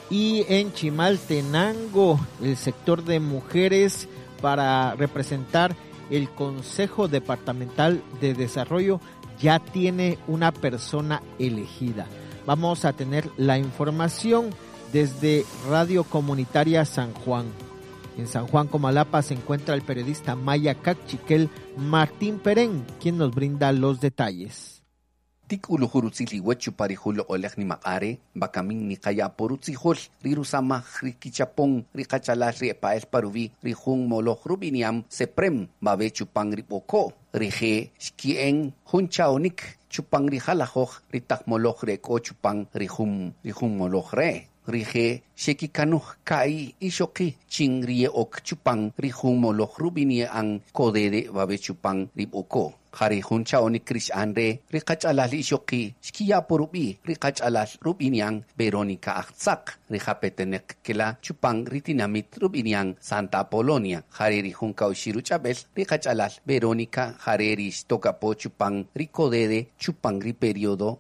Y en Chimaltenango, el sector de mujeres para representar el Consejo Departamental de Desarrollo ya tiene una persona elegida. Vamos a tener la información desde Radio Comunitaria San Juan. En San Juan, Comalapa, se encuentra el periodista maya Cachiquel Martín Perén, quien nos brinda los detalles. Tik uluhurutzili huechu parihulo olehni makare, bakamin ni kaya porutzihol, rirusama rikichapong, rikachala riepael paruvi, rihung moloh rubiniam, seprem, babe chupang ripoko, rije, shkien, hunchaonik, chupang rijalahoj, ritak moloh reko chupang rihum moloh re. Rije, shekikanuh kai ishoki, chingrie ok chupang, rihum moloh rubinie ang kodede babe chupang ripoko. Hari hunchaoni Krish Andre, rikach alal ishoki, shkiya porubi, rikach alal rubiniang Veronica Achtzak, rijapetenek kela chupang ritinamit rubiniang Santa Polonia, hareri hunkao shiruchabel, rikach alal Veronica hareri stokapo chupang ricodede chupang periodo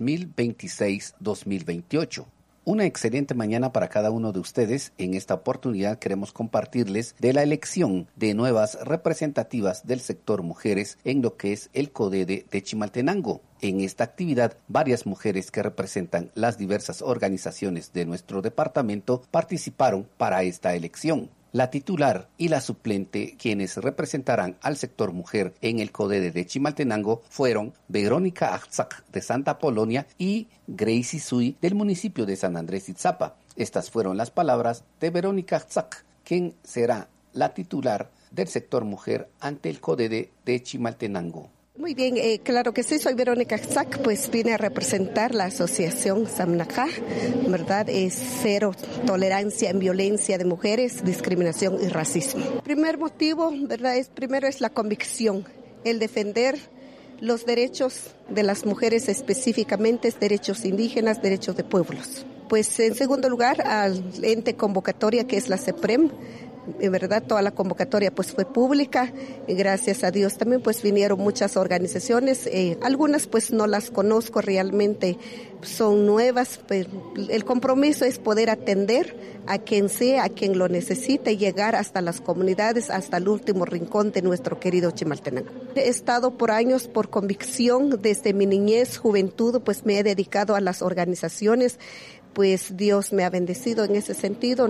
2026-2028. Una excelente mañana para cada uno de ustedes. En esta oportunidad queremos compartirles de la elección de nuevas representativas del sector mujeres en lo que es el CODEDE de Chimaltenango. En esta actividad, varias mujeres que representan las diversas organizaciones de nuestro departamento participaron para esta elección. La titular y la suplente, quienes representarán al sector mujer en el CODEDE de Chimaltenango, fueron Verónica Achtzak de Santa Polonia y Gracie Sui del municipio de San Andrés Itzapa. Estas fueron las palabras de Verónica Achtzak, quien será la titular del sector mujer ante el CODEDE de Chimaltenango. Muy bien, claro que sí, soy Verónica Achtzak, pues vine a representar la asociación Samnajá, ¿verdad? Es cero tolerancia en violencia de mujeres, discriminación y racismo. El primer motivo, ¿verdad? Primero es la convicción, el defender los derechos de las mujeres, específicamente derechos indígenas, derechos de pueblos. Pues en segundo lugar, al ente convocatoria que es la CEPREM. En verdad toda la convocatoria pues fue pública y gracias a Dios también pues vinieron muchas organizaciones, algunas pues no las conozco realmente, son nuevas, pero el compromiso es poder atender a quien sea, a quien lo necesite, llegar hasta las comunidades, hasta el último rincón de nuestro querido Chimaltenango. He estado por años por convicción, desde mi niñez, juventud, pues me he dedicado a las organizaciones, pues Dios me ha bendecido en ese sentido.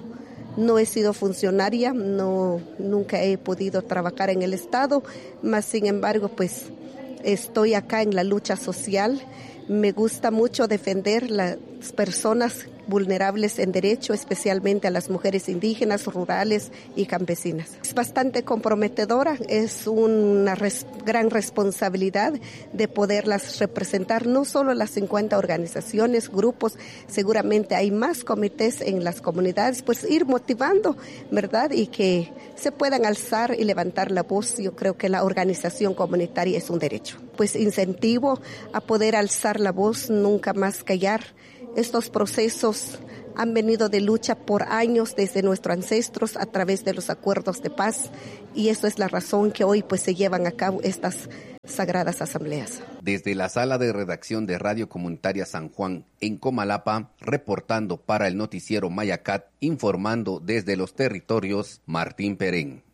No he sido funcionaria, nunca he podido trabajar en el Estado, mas sin embargo, pues estoy acá en la lucha social. Me gusta mucho defender las personas vulnerables en derecho, especialmente a las mujeres indígenas, rurales y campesinas. Es bastante comprometedora, es una gran responsabilidad de poderlas representar, no solo las 50 organizaciones, grupos, seguramente hay más comités en las comunidades, pues ir motivando, ¿verdad? Y que se puedan alzar y levantar la voz. Yo creo que la organización comunitaria es un derecho. Pues incentivo a poder alzar la voz, nunca más callar. Estos procesos han venido de lucha por años desde nuestros ancestros a través de los acuerdos de paz y eso es la razón que hoy pues se llevan a cabo estas sagradas asambleas. Desde la sala de redacción de Radio Comunitaria San Juan en Comalapa, reportando para el noticiero Mayacat, informando desde los territorios, Martín Perén.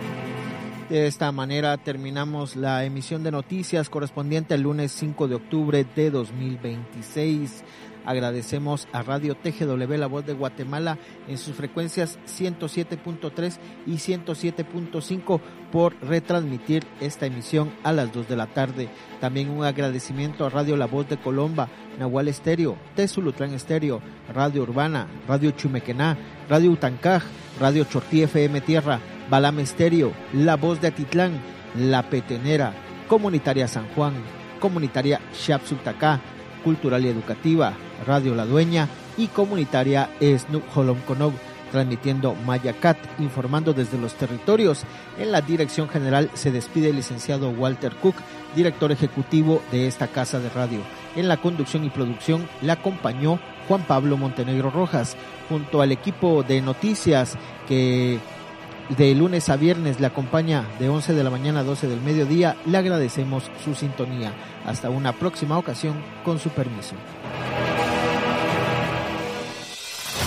De esta manera terminamos la emisión de noticias correspondiente al lunes 5 de octubre de 2026. Agradecemos a Radio TGW, La Voz de Guatemala, en sus frecuencias 107.3 y 107.5 por retransmitir esta emisión a las 2 de la tarde. También un agradecimiento a Radio La Voz de Colomba, Nahual Estéreo, Tezulutlán Estéreo, Radio Urbana, Radio Chumequená, Radio Utancaj, Radio Chortí FM Tierra, Balam Estéreo, La Voz de Atitlán, La Petenera, Comunitaria San Juan, Comunitaria Xapsultacá, Cultural y Educativa, Radio La Dueña y Comunitaria Snup Holomconog, transmitiendo Mayacat, informando desde los territorios. En la dirección general se despide el licenciado Walter Cook, director ejecutivo de esta casa de radio. En la conducción y producción le acompañó Juan Pablo Montenegro Rojas, junto al equipo de noticias que de lunes a viernes le acompaña de 11 de la mañana a 12 del mediodía. Le agradecemos su sintonía. Hasta una próxima ocasión, con su permiso.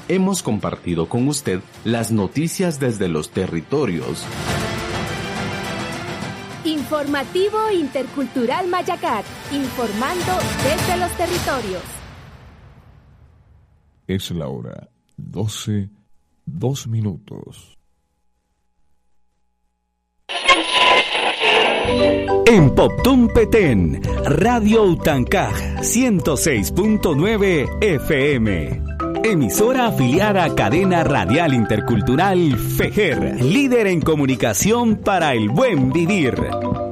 hemos compartido con usted las noticias desde los territorios. Informativo Intercultural Mayacat, informando desde los territorios. Es la hora 12:02. En Poptún Petén, Radio Utancaj 106.9 FM. Emisora afiliada a Cadena Radial Intercultural FEJER, líder en comunicación para el buen vivir.